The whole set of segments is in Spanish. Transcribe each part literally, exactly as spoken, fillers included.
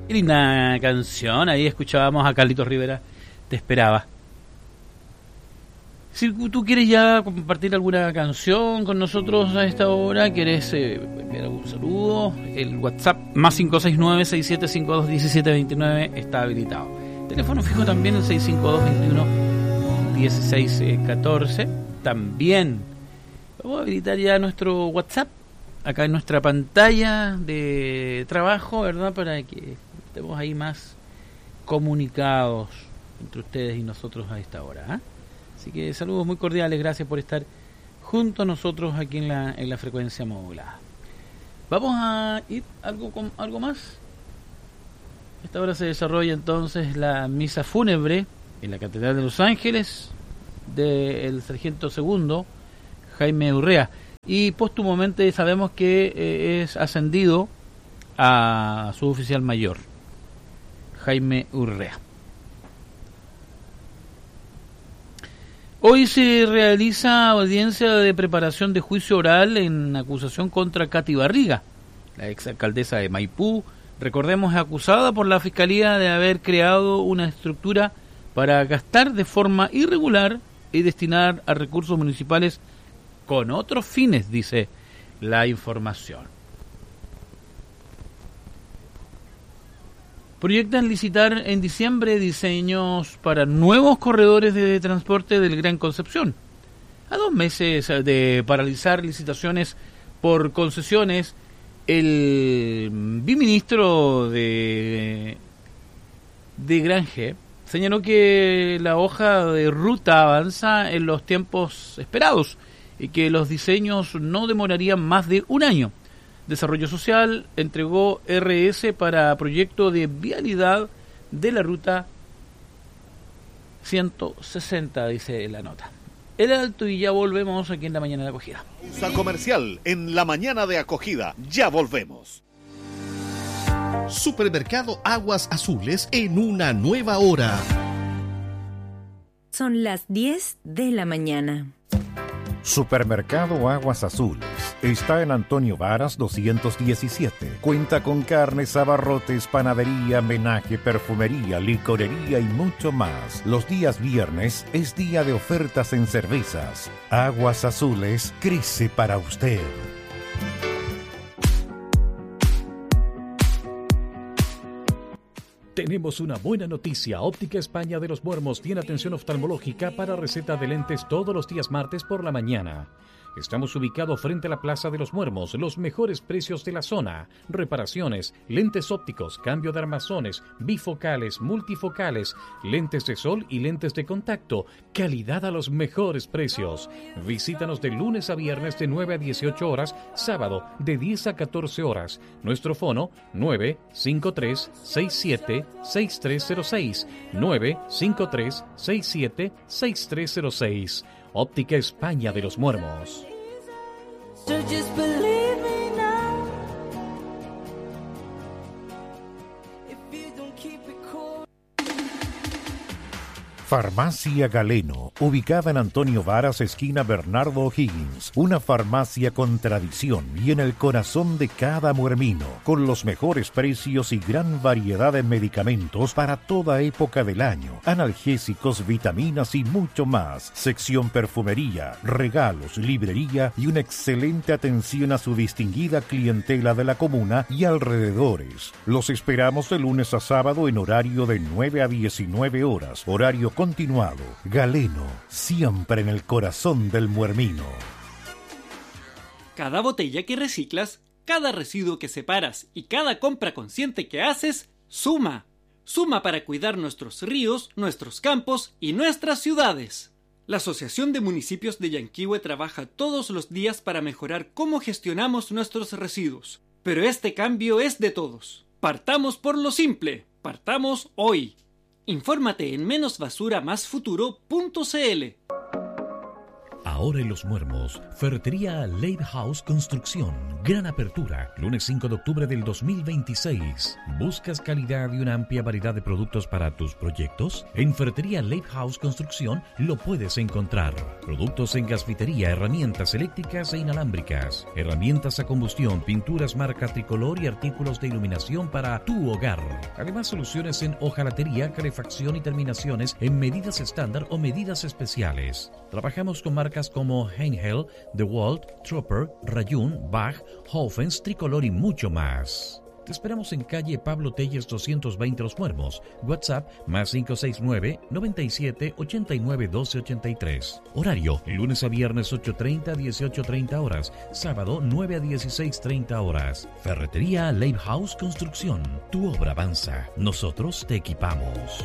Qué linda canción. Ahí escuchábamos a Carlitos Rivera, Te esperaba. Si tú quieres ya compartir alguna canción con nosotros a esta hora, quieres eh, enviar algún saludo, el WhatsApp más cinco seis nueve, seis siete cinco dos, uno siete dos nueve está habilitado. Teléfono fijo también el seis cinco dos, veintiuno, dieciséis, catorce. También vamos a habilitar ya nuestro WhatsApp acá en nuestra pantalla de trabajo, ¿verdad? Para que estemos ahí más comunicados entre ustedes y nosotros a esta hora, ¿eh? Así que saludos muy cordiales, gracias por estar junto a nosotros aquí en la, en la frecuencia modulada. Vamos a ir algo con algo más. A esta hora se desarrolla entonces la misa fúnebre en la Catedral de Los Ángeles del sargento segundo Jaime Urrea, y póstumamente sabemos que eh, es ascendido a suboficial mayor Jaime Urrea. Hoy se realiza audiencia de preparación de juicio oral en acusación contra Katy Barriga, la exalcaldesa de Maipú. Recordemos, es acusada por la Fiscalía de haber creado una estructura para gastar de forma irregular y destinar a recursos municipales con otros fines, dice la información. Proyectan licitar en diciembre diseños para nuevos corredores de transporte del Gran Concepción. A dos meses de paralizar licitaciones por concesiones, el viceministro de, de Granje señaló que la hoja de ruta avanza en los tiempos esperados y que los diseños no demorarían más de un año. Desarrollo Social entregó R S para proyecto de vialidad de la ruta ciento sesenta, dice la nota. El alto y ya volvemos aquí en la mañana de acogida. Pausa comercial en la mañana de acogida. Ya volvemos. Supermercado Aguas Azules en una nueva hora. Son las diez de la mañana. Supermercado Aguas Azules está en Antonio Varas doscientos diecisiete. Cuenta con carnes, abarrotes, panadería, menaje, perfumería, licorería y mucho más. Los días viernes es día de ofertas en cervezas. Aguas Azules crece para usted. Tenemos una buena noticia. Óptica España de los Muermos tiene atención oftalmológica para receta de lentes todos los días martes por la mañana. Estamos ubicados frente a la Plaza de los Muermos, los mejores precios de la zona. Reparaciones, lentes ópticos, cambio de armazones, bifocales, multifocales, lentes de sol y lentes de contacto. Calidad a los mejores precios. Visítanos de lunes a viernes de nueve a dieciocho horas, sábado de diez a catorce horas. Nuestro fono nueve cinco tres seis siete seis tres cero seis, nueve cinco tres seis siete seis tres cero seis. Óptica España de los Muermos. Farmacia Galeno, ubicada en Antonio Varas, esquina Bernardo O'Higgins. Una farmacia con tradición y en el corazón de cada muermino, con los mejores precios y gran variedad de medicamentos para toda época del año, analgésicos, vitaminas y mucho más. Sección perfumería, regalos, librería y una excelente atención a su distinguida clientela de la comuna y alrededores. Los esperamos de lunes a sábado en horario de nueve a diecinueve horas, horario continuado. Galeno, siempre en el corazón del muermino. Cada botella que reciclas, cada residuo que separas y cada compra consciente que haces, suma. Suma para cuidar nuestros ríos, nuestros campos y nuestras ciudades. La Asociación de Municipios de Yanquihue trabaja todos los días para mejorar cómo gestionamos nuestros residuos. Pero este cambio es de todos. Partamos por lo simple. Partamos hoy. Infórmate en menos basura más futuro punto c l. Ahora en Los Muermos, Ferretería Lake House Construcción. Gran apertura, lunes cinco de octubre del dos mil veintiséis. ¿Buscas calidad y una amplia variedad de productos para tus proyectos? En Ferretería Lake House Construcción lo puedes encontrar. Productos en gasfitería, herramientas eléctricas e inalámbricas, herramientas a combustión, pinturas marca tricolor y artículos de iluminación para tu hogar. Además, soluciones en hojalatería, calefacción y terminaciones en medidas estándar o medidas especiales. Trabajamos con marcas como Heinhel, DeWalt, Tropper, Rayun, Bach, Hofens, Tricolor y mucho más. Te esperamos en calle Pablo Telles doscientos veinte Los Muermos. WhatsApp más cinco seis nueve, noventa y siete, ochenta y nueve, doce ochenta y tres. Horario, lunes a viernes ocho treinta a dieciocho treinta horas. Sábado nueve a dieciséis treinta horas. Ferretería Lake House Construcción. Tu obra avanza. Nosotros te equipamos.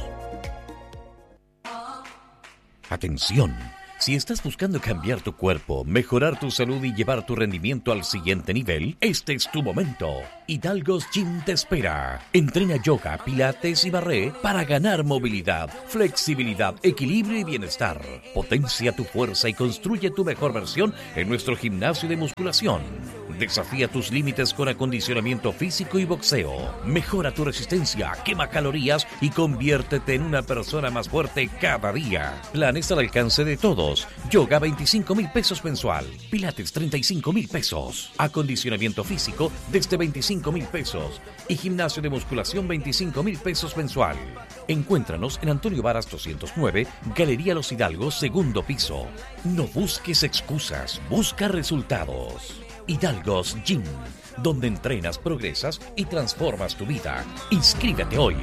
Atención. Si estás buscando cambiar tu cuerpo, mejorar tu salud y llevar tu rendimiento al siguiente nivel, este es tu momento. Hidalgo's Gym te espera. Entrena yoga, pilates y barré para ganar movilidad, flexibilidad, equilibrio y bienestar. Potencia tu fuerza y construye tu mejor versión en nuestro gimnasio de musculación. Desafía tus límites con acondicionamiento físico y boxeo. Mejora tu resistencia, quema calorías y conviértete en una persona más fuerte cada día. Planes al alcance de todos. Yoga veinticinco mil pesos mensual. Pilates treinta y cinco mil pesos. Acondicionamiento físico desde veinticinco mil pesos. Y gimnasio de musculación veinticinco mil pesos mensual. Encuéntranos en Antonio Varas doscientos nueve, Galería Los Hidalgos, segundo piso. No busques excusas, busca resultados. Hidalgo's Gym, donde entrenas, progresas y transformas tu vida. Inscríbete hoy.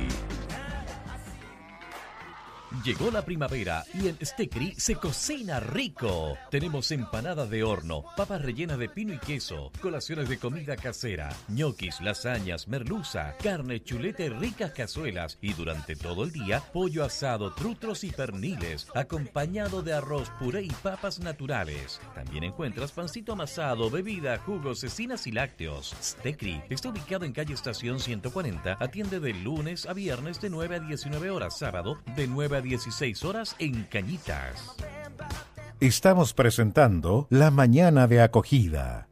Llegó la primavera y en Stekri se cocina rico. Tenemos empanada de horno, papas rellenas de pino y queso, colaciones de comida casera, ñoquis, lasañas, merluza, carne, chuleta y ricas cazuelas. Y durante todo el día, pollo asado, trutros y perniles, acompañado de arroz, puré y papas naturales. También encuentras pancito amasado, bebida, jugos, cecinas y lácteos. Stekri está ubicado en calle Estación ciento cuarenta, atiende de lunes a viernes de nueve a diecinueve horas, sábado de nueve a dieciséis horas en Cañitas. Estamos presentando La Mañana de Acogida.